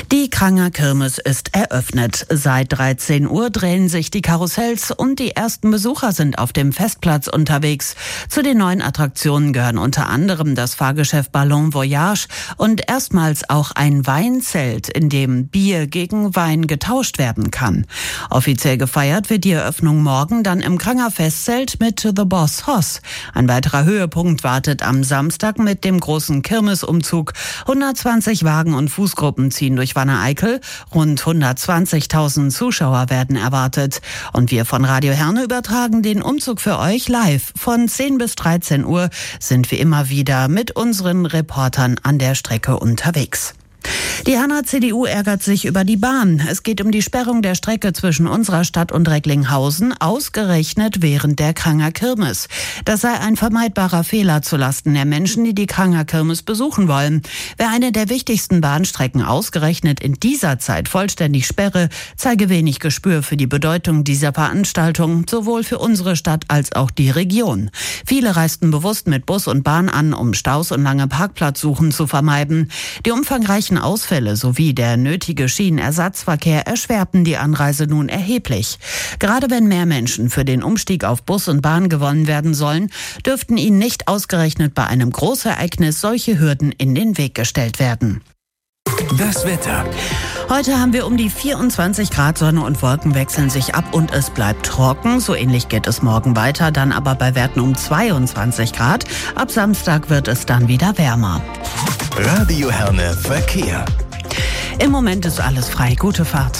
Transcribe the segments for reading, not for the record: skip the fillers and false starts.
Die Kranger Kirmes ist eröffnet. Seit 13 Uhr drehen sich die Karussells und die ersten Besucher sind auf dem Festplatz unterwegs. Zu den neuen Attraktionen gehören unter anderem das Fahrgeschäft Ballon Voyage und erstmals auch ein Weinzelt, in dem Bier gegen Wein getauscht werden kann. Offiziell gefeiert wird die Eröffnung morgen dann im Kranger Festzelt mit The Boss Hoss. Ein weiterer Höhepunkt wartet am Samstag mit dem großen Kirmesumzug. 120 Wagen und Fußgruppen ziehen durch Wanne-Eickel. Rund 120.000 Zuschauer werden erwartet. Und wir von Radio Herne übertragen den Umzug für euch live. Von 10 bis 13 Uhr sind wir immer wieder mit unseren Reportern an der Strecke unterwegs. Die Herner CDU ärgert sich über die Bahn. Es geht um die Sperrung der Strecke zwischen unserer Stadt und Recklinghausen, ausgerechnet während der Kranger Kirmes. Das sei ein vermeidbarer Fehler zulasten der Menschen, die die Kranger Kirmes besuchen wollen. Wer eine der wichtigsten Bahnstrecken ausgerechnet in dieser Zeit vollständig sperre, zeige wenig Gespür für die Bedeutung dieser Veranstaltung, sowohl für unsere Stadt als auch die Region. Viele reisten bewusst mit Bus und Bahn an, um Staus und lange Parkplatzsuchen zu vermeiden. Die umfangreichen Ausfälle sowie der nötige Schienenersatzverkehr erschwerten die Anreise nun erheblich. Gerade wenn mehr Menschen für den Umstieg auf Bus und Bahn gewonnen werden sollen, dürften ihnen nicht ausgerechnet bei einem Großereignis solche Hürden in den Weg gestellt werden. Das Wetter. Heute haben wir um die 24 Grad, Sonne und Wolken wechseln sich ab und es bleibt trocken. So ähnlich geht es morgen weiter, dann aber bei Werten um 22 Grad. Ab Samstag wird es dann wieder wärmer. Radio Herne Verkehr. Im Moment ist alles frei. Gute Fahrt.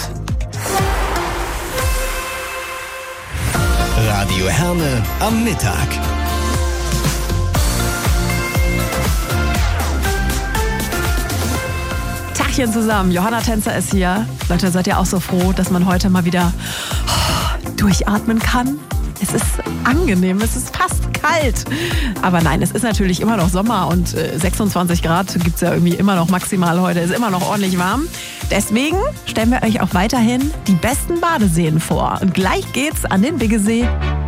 Radio Herne am Mittag. Tachchen zusammen, Johanna Tänzer ist hier. Leute, seid ihr auch so froh, dass man heute mal wieder durchatmen kann? Es ist angenehm, es ist fast kalt. Aber nein, es ist natürlich immer noch Sommer und 26 Grad gibt es ja irgendwie immer noch maximal heute, ist immer noch ordentlich warm. Deswegen stellen wir euch auch weiterhin die besten Badeseen vor. Und gleich geht's an den Biggesee.